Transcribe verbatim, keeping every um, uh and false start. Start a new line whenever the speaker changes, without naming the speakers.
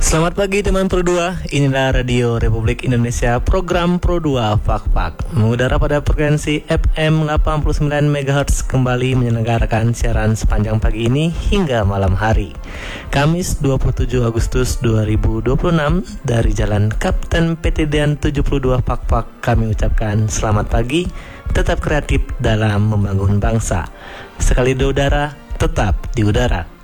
Selamat pagi teman Pro dua, inilah Radio Republik Indonesia, program Pro dua Fak-Fak mengudara pada frekuensi F M delapan puluh sembilan megahertz kembali menyelenggarakan siaran sepanjang pagi ini hingga malam hari Kamis dua puluh tujuh Agustus dua ribu dua puluh enam. Dari Jalan Kapten P T D N tujuh puluh dua Fak-Fak kami ucapkan selamat pagi, tetap kreatif dalam membangun bangsa. Sekali di udara, tetap di udara.